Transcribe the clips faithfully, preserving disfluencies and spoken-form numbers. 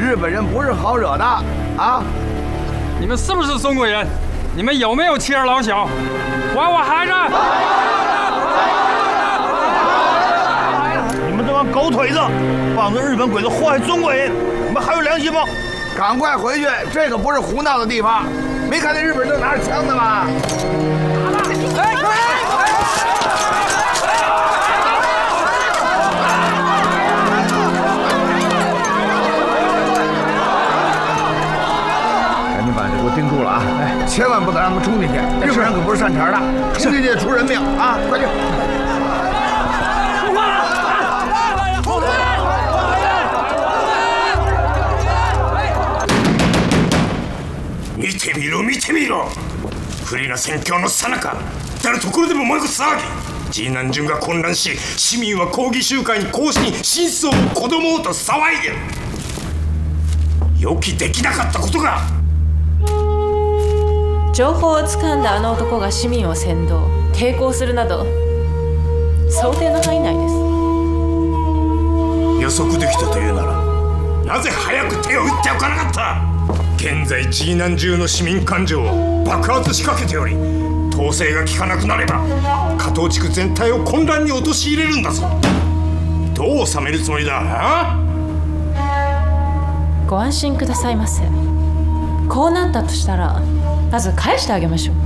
日本人不是好惹的啊！ 你们是不是中国人？你们有没有妻儿老小？还我孩子！ 你们这帮狗腿子，帮着日本鬼子祸害中国人，你们还有良心吗？ 赶快回去，这个不是胡闹的地方。没看见日本人正拿着枪呢吗？哎！赶紧把这给我盯住了啊！哎，千万不能让他们冲进去，日本人可不是善茬的，冲进去出人命啊！快去！ 見てみろ見てみろ不利な戦況の最中至る所でも燃え騒ぎ次男順が混乱し市民は抗議集会に行進真相を子供をと騒いでる予期できなかったことが情報をつかんだあの男が市民を扇動抵抗するなど想定の範囲内です。 予測できたというならなぜ早く手を打っておかなかった。現在次男中の市民感情を爆発しかけており統制が効かなくなれば加東地区全体を混乱に陥れるんだぞ。どう収めるつもりだ。あご安心くださいませ。こうなったとしたらまず返してあげましょう。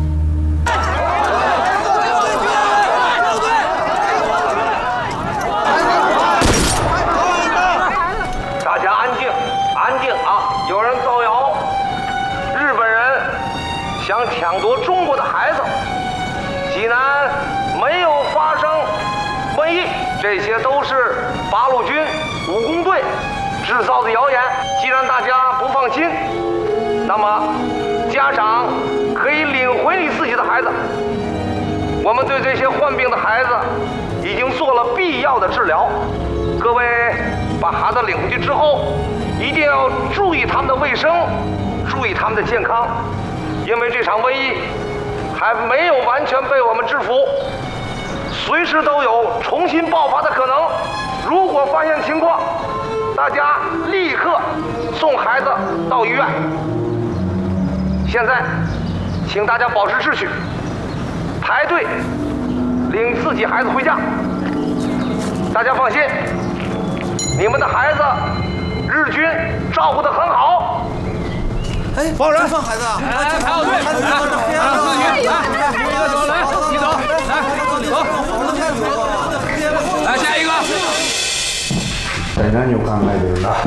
大家安静，安静啊！有人造谣，日本人想抢夺中国的孩子，济南没有发生瘟疫，这些都是八路军武工队制造的谣言。既然大家不放心，那么家长可以领回你自己的孩子。我们对这些患病的孩子已经做了必要的治疗。各位把孩子领回去之后，一定要注意他们的卫生，注意他们的健康，因为这场瘟疫还没有完全被我们制服，随时都有重新爆发的可能。如果发现情况，大家立刻送孩子到医院。现在，请大家保持秩序，排队领自己孩子回家。大家放心，你们的孩子日军照顾得很好。 哎，放人！ 放孩子啊！ 来，排好队！来，来，自己来，一个走，来，你走，来，走，来下一个。 一体何を考えてるんだ。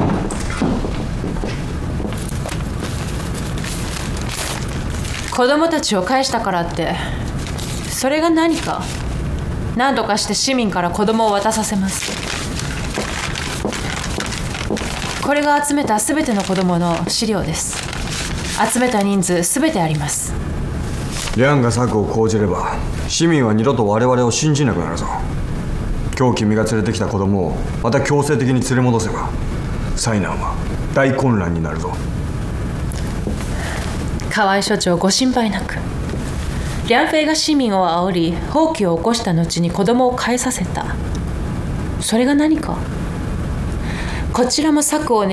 子供たちを返したからってそれが何か。何とかして市民から子供を渡させます。これが集めたすべての子供の資料です。集めた人数すべてあります。 リャンが策を講じれば市民は二度と我々を信じなくなるぞ。今日君が連れてきた子供をまた強制的に連れ戻せば災難は大混乱になるぞ。 河合所長ご心配なく。リャンフェイが市民を煽り蜂起を起こした後に子供を返させた。それが何か。こちらも策を